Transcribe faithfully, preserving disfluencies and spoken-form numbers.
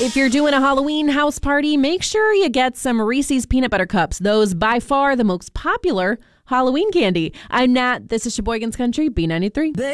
If you're doing a Halloween house party, make sure you get some Reese's Peanut Butter Cups. Those by far the most popular Halloween candy. I'm Nat. This is Sheboygan's Country, B ninety-three.